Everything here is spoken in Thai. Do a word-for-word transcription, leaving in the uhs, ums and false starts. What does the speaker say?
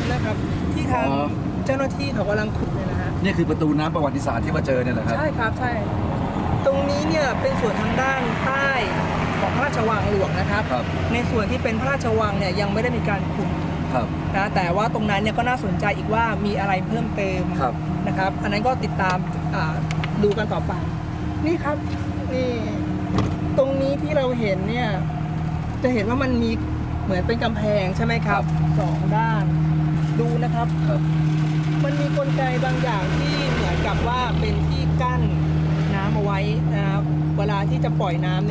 ำนะครับที่ทางเจ้าหน้าที่เขากำลังขุดเนี่ยนะฮะนี่คือประตูน้ำประวัติศาสตร์ที่มาเจอเนี่ยแหละครับใช่ครับใช่ตรงนี้เนี่ยเป็นส่วนทางด้านใต้ของพระราชวังหลวงนะครับในส่วนที่เป็นพระราชวังเนี่ยยังไม่ได้มีการขุดนะแต่ว่าตรงนั้นเนี่ยก็น่าสนใจอีกว่ามีอะไรเพิ่มเติมนะครับอันนั้นก็ติดตามดูกันต่อไปนี่ครับนี่ตรงนี้ที่เราเห็นเนี่ยจะเห็นว่ามันมีเหมือนเป็นกำแพงใช่ไหมครับสองด้านดูนะครับมันมีกลไกบางอย่างที่เหมือนกับว่าเป็นที่กั้นน้ำเอาไว้นะครับเวลาที่จะปล่อยน้ำ